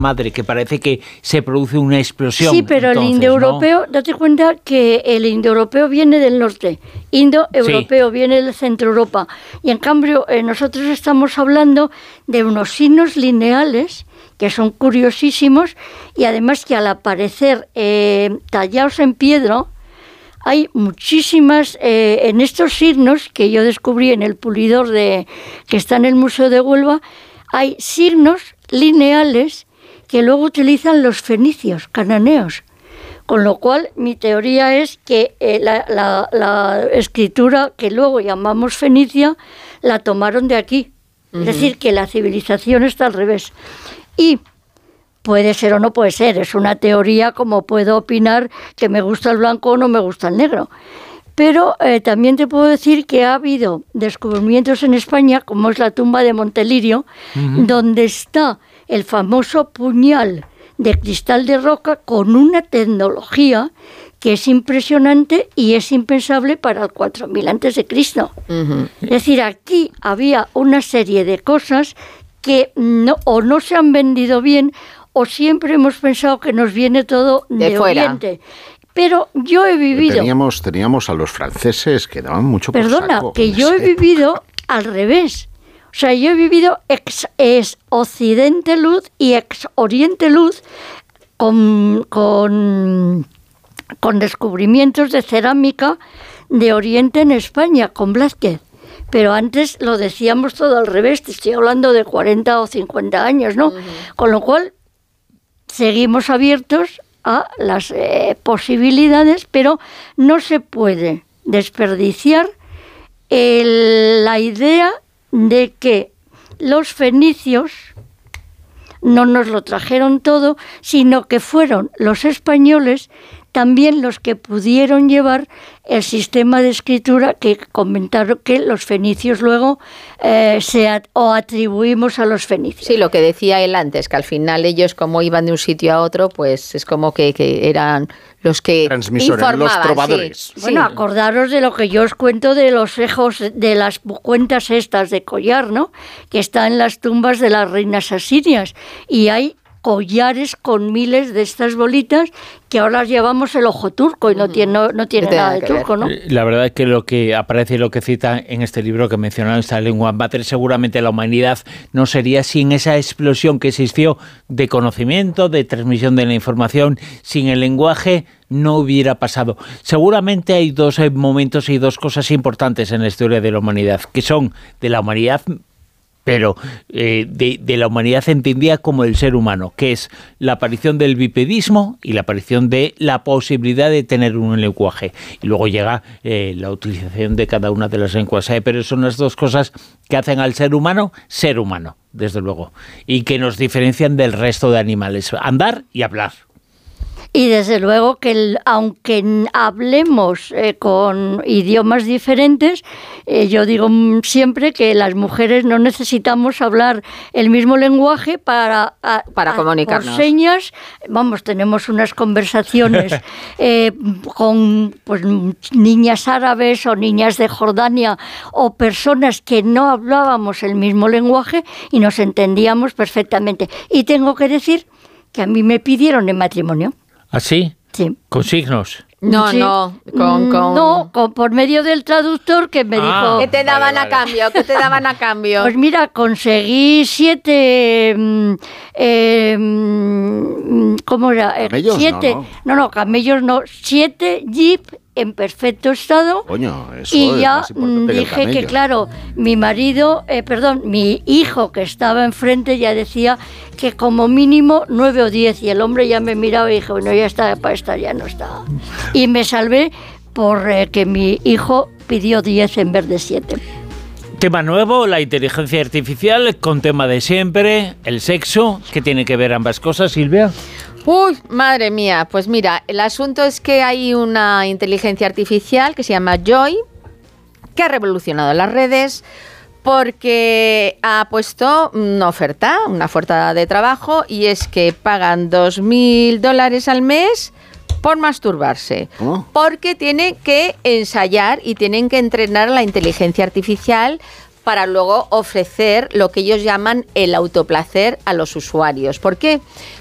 madre, que parece que se produce una explosión. Sí, pero entonces, el indoeuropeo, ¿no? Date cuenta que el indoeuropeo viene del norte, indoeuropeo viene del centro Europa, y en cambio nosotros estamos hablando de unos signos lineales que son curiosísimos, y además que al aparecer tallados en piedra, hay muchísimas, en estos signos que yo descubrí en el pulidor que está en el Museo de Huelva, hay signos lineales que luego utilizan los fenicios, cananeos. Con lo cual, mi teoría es que la escritura que luego llamamos fenicia, la tomaron de aquí. Es decir, que la civilización está al revés. Y puede ser o no puede ser, es una teoría, como puedo opinar que me gusta el blanco o no me gusta el negro. Pero también te puedo decir que ha habido descubrimientos en España, como es la tumba de Montelirio, donde está el famoso puñal de cristal de roca con una tecnología que es impresionante y es impensable para el 4000 a.C. Es decir, aquí había una serie de cosas que o no se han vendido bien, o siempre hemos pensado que nos viene todo de Oriente. Pero yo he vivido... Teníamos a los franceses que daban mucho por Perdona, saco que yo he vivido al revés. O sea, yo he vivido ex Occidente luz y ex Oriente luz con descubrimientos de cerámica de Oriente en España, con Blázquez. Pero antes lo decíamos todo al revés, te estoy hablando de 40 o 50 años, ¿no? Con lo cual, seguimos abiertos a las posibilidades, pero no se puede desperdiciar la idea de que los fenicios no nos lo trajeron todo, sino que fueron los españoles también los que pudieron llevar el sistema de escritura que comentaron que los fenicios luego atribuimos a los fenicios. Sí, lo que decía él antes, que al final ellos como iban de un sitio a otro, pues es como que eran los que informaban, los trovadores. Sí. Bueno, acordaros de lo que yo os cuento de los ejos, de las cuentas estas de collar, ¿no? Que están en las tumbas de las reinas asirias, y hay collares con miles de estas bolitas que ahora las llevamos el ojo turco y no tiene nada de turco, ¿no? La verdad es que lo que aparece y lo que cita en este libro que mencionan, esta lengua mater, seguramente la humanidad no sería sin esa explosión que existió de conocimiento, de transmisión de la información. Sin el lenguaje no hubiera pasado. Seguramente hay dos momentos y dos cosas importantes en la historia de la humanidad, que son de la humanidad, pero de la humanidad entendida como el ser humano, que es la aparición del bipedismo y la aparición de la posibilidad de tener un lenguaje. Y luego llega la utilización de cada una de las lenguas. Pero son las dos cosas que hacen al ser humano, desde luego, y que nos diferencian del resto de animales, andar y hablar. Y desde luego que aunque hablemos con idiomas diferentes, yo digo siempre que las mujeres no necesitamos hablar el mismo lenguaje para comunicarnos. Por señas, tenemos unas conversaciones con niñas árabes o niñas de Jordania o personas que no hablábamos el mismo lenguaje y nos entendíamos perfectamente. Y tengo que decir que a mí me pidieron en matrimonio. ¿Ah, sí? Sí. ¿Con signos? No, sí. Por medio del traductor que me dijo... ¿Qué te daban a cambio? ¿Qué te daban a cambio? Pues mira, conseguí 7... ¿cómo era? ¿Camellos? 7... No, camellos no. 7 jeep en perfecto estado. Coño, eso y es ya más importante dije que que claro, mi hijo que estaba enfrente ya decía que como mínimo 9 o 10, y el hombre ya me miraba y dije, bueno, ya está, para estar ya no está. Y me salvé por que mi hijo pidió 10 en vez de 7. Tema nuevo, la inteligencia artificial, con tema de siempre, el sexo. ¿Qué tiene que ver ambas cosas, Silvia? Uy, madre mía, pues mira, el asunto es que hay una inteligencia artificial que se llama Joy, que ha revolucionado las redes porque ha puesto una oferta de trabajo, y es que pagan $2.000 al mes por masturbarse. Porque tienen que ensayar y tienen que entrenar a la inteligencia artificial para luego ofrecer lo que ellos llaman el autoplacer a los usuarios. ¿Por qué?